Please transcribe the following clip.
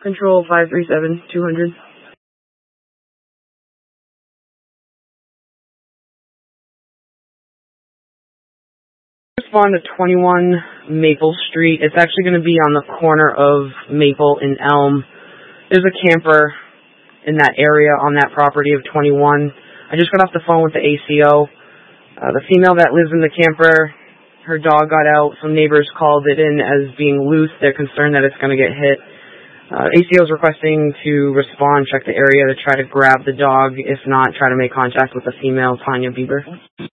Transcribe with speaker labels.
Speaker 1: Control 537-200. Respond to 21 Maple Street. It's actually going to be on the corner of Maple and Elm. There's a camper in that area on that property of 21. I just got off the phone with the ACO. The female that lives in the camper, her dog got out. Some neighbors called it in as being loose. They're concerned that it's going to get hit. ACO is requesting to respond, check the area to try to grab the dog. If not, try to make contact with the female, Tanya Bieber.